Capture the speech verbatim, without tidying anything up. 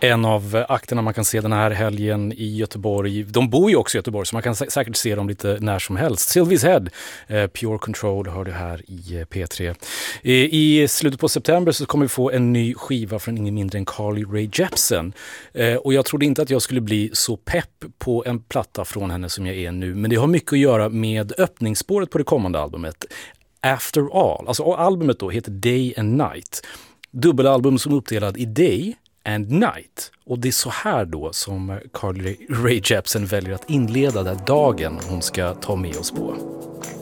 En av akterna man kan se den här helgen i Göteborg. De bor ju också i Göteborg så man kan sä- säkert se dem lite när som helst. Sylvie's Head, eh, Pure Control hör du här i P tre. I, I slutet på september så kommer vi få en ny skiva från ingen mindre än Carly Rae Jepsen. Eh, och jag trodde inte att jag skulle bli så pepp på en platta från henne som jag är nu. Men det har mycket att göra med öppningsspåret på det kommande albumet. After All. Alltså albumet då heter Day and Night. Dubbelalbum som är uppdelad i Day and Night. Och det är så här då som Carly Rae Jepsen väljer att inleda den dagen hon ska ta med oss på.